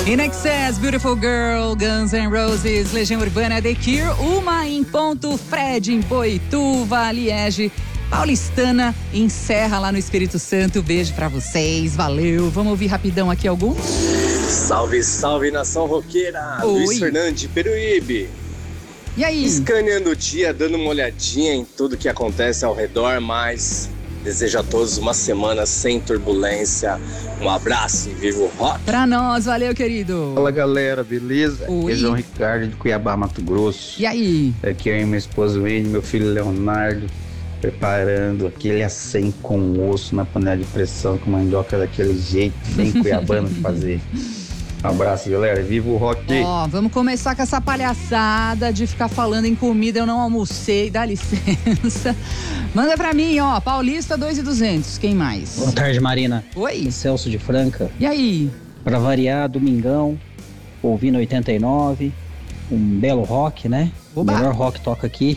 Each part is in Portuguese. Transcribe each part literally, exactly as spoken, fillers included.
In Excess, Beautiful Girl, Guns N' Roses, Legião Urbana, The Cure, uma em ponto, Fred em Boituva, Liege, Paulistana, encerra lá no Espírito Santo. Beijo pra vocês, valeu. Vamos ouvir rapidão aqui algum? Salve, salve, nação roqueira. Oi. Luiz Fernandes, Peruíbe. E aí? Escaneando o dia, dando uma olhadinha em tudo que acontece ao redor, mas desejo a todos uma semana sem turbulência. Um abraço e viva o rock. Pra nós, valeu, querido. Fala, galera, beleza? Oi. Aqui é João Ricardo de Cuiabá, Mato Grosso. E aí? Aqui eu e minha esposa Wendy, meu filho Leonardo, preparando aquele acém com osso na panela de pressão com mandioca daquele jeito, bem cuiabano de fazer. Um abraço, galera. Viva o rock! Ó, vamos começar com essa palhaçada de ficar falando em comida. Eu não almocei, dá licença. Manda pra mim, ó, Paulista dois mil e duzentos. Quem mais? Boa tarde, Marina. Oi. Celso de Franca. E aí? Pra variar, domingão, ouvindo oitenta e nove, um belo rock, né? Oba. O melhor rock toca aqui.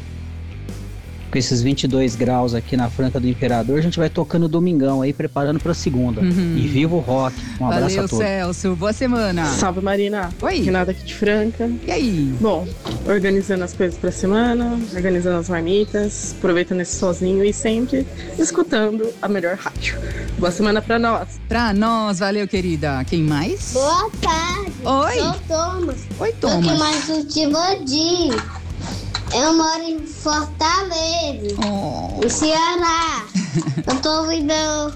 Com esses vinte e dois graus aqui na Franca do Imperador, a gente vai tocando domingão aí, preparando pra segunda. Uhum. E viva o rock. Um abraço Valeu, a todos. Celso. Boa semana. Salve, Marina. Oi. Renata aqui de Franca. E aí? Bom, organizando as coisas pra semana, organizando as marmitas, aproveitando esse sozinho e sempre escutando a melhor rádio. Boa semana pra nós. Pra nós, valeu, querida. Quem mais? Boa tarde. Oi. Sou Thomas. Oi, Tô aqui Thomas. mais um Tivodinho. Eu moro em Fortaleza, Oh. no Ceará. Eu tô ouvindo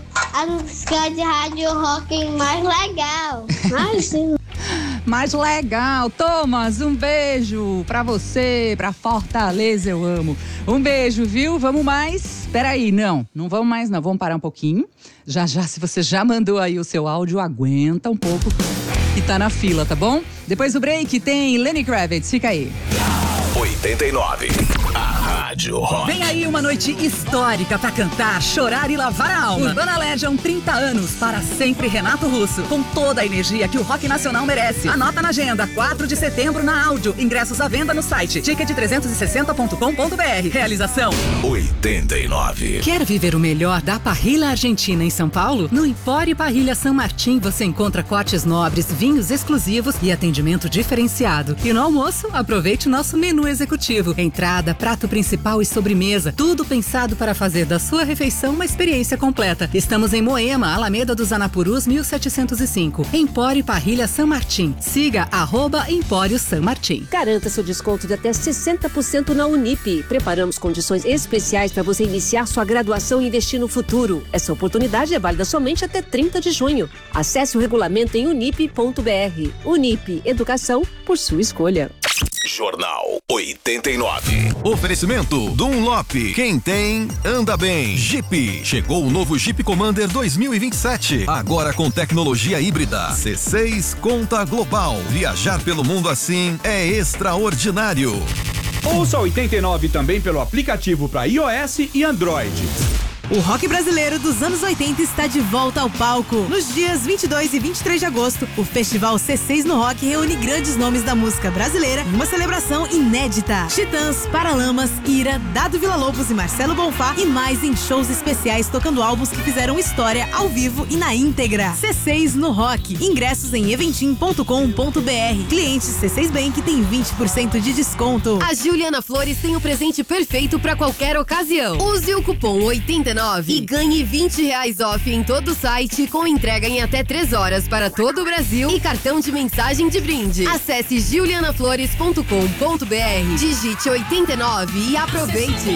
a música de rádio rock mais legal. Mais sim. Mais legal. Thomas, um beijo pra você, pra Fortaleza, eu amo. Um beijo, viu? Vamos mais? Peraí, não, não vamos mais não, vamos parar um pouquinho. Já já, se você já mandou aí o seu áudio, aguenta um pouco que tá na fila, tá bom? Depois do break tem Lenny Kravitz, fica aí. oitenta e nove, a Rádio Rock. Vem aí uma noite histórica pra cantar, chorar e lavar a alma. Urbana Legion, trinta anos, para sempre Renato Russo, com toda a energia que o rock nacional merece. Anota na agenda, quatro de setembro na Áudio. Ingressos à venda no site ticket trezentos e sessenta ponto com ponto b r. Realização oitenta e nove. Quer viver o melhor da parrilha argentina em São Paulo? No Empório Parrilha San Martín você encontra cortes nobres, vinhos exclusivos e atendimento diferenciado. E no almoço, aproveite o nosso menu executivo. Entrada, prato principal e sobremesa. Tudo pensado para fazer da sua refeição uma experiência completa. Estamos em Moema, Alameda dos Anapurus, mil setecentos e cinco. Empório Parrilha San Martín. Siga arroba Empório San Martín. Garanta seu desconto de até sessenta por cento na Unip. Preparamos condições especiais para você iniciar sua graduação e investir no futuro. Essa oportunidade é válida somente até trinta de junho. Acesse o regulamento em unip ponto b r. Unip, educação por sua escolha. Jornal oitenta e nove. Oferecimento Dunlop. Quem tem, anda bem. Jeep. Chegou o novo Jeep Commander dois mil e vinte e sete. Agora com tecnologia híbrida. C seis Conta Global. Viajar pelo mundo assim é extraordinário. Ouça oitenta e nove também pelo aplicativo para iOS e Android. O rock brasileiro dos anos oitenta está de volta ao palco. Nos dias vinte e dois e vinte e três de agosto, o Festival C seis no Rock reúne grandes nomes da música brasileira em uma celebração inédita. Titãs, Paralamas, Ira, Dado Villa-Lobos e Marcelo Bonfá e mais em shows especiais tocando álbuns que fizeram história ao vivo e na íntegra. C seis no Rock. Ingressos em eventim ponto com ponto b r. Clientes C seis Bank tem vinte por cento de desconto. A Juliana Flores tem o presente perfeito para qualquer ocasião. Use o cupom oitenta e nove e ganhe vinte reais off em todo o site com entrega em até três horas para todo o Brasil e cartão de mensagem de brinde. Acesse juliana flores ponto com ponto b r, digite oitenta e nove e aproveite.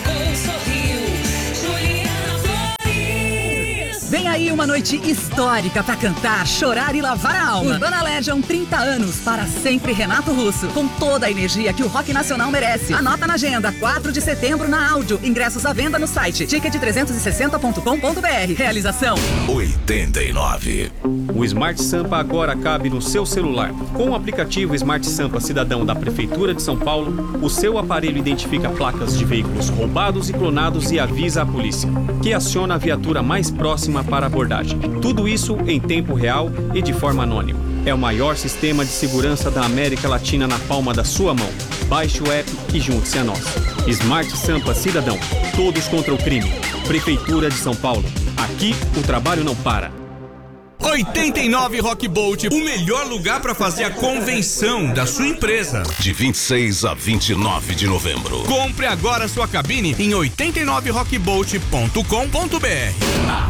Vem aí uma noite histórica pra cantar, chorar e lavar a alma. Urbana Legion, trinta anos, para sempre Renato Russo, com toda a energia que o rock nacional merece. Anota na agenda, quatro de setembro na Áudio. Ingressos à venda no site ticket trezentos e sessenta ponto com ponto b r. Realização oitenta e nove. O Smart Sampa agora cabe no seu celular. Com o aplicativo Smart Sampa Cidadão da Prefeitura de São Paulo, o seu aparelho identifica placas de veículos roubados e clonados e avisa a polícia, que aciona a viatura mais próxima para abordagem. Tudo isso em tempo real e de forma anônima. É o maior sistema de segurança da América Latina na palma da sua mão. Baixe o app e junte-se a nós. Smart Sampa Cidadão. Todos contra o crime. Prefeitura de São Paulo. Aqui o trabalho não para. oitenta e nove Rock Bolt, o melhor lugar para fazer a convenção da sua empresa. De vinte e seis a vinte e nove de novembro. Compre agora sua cabine em oitenta e nove rock bolt ponto com ponto br.